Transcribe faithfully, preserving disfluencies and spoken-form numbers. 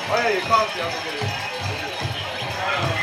Oh yeah, your coffee. I'll go get it.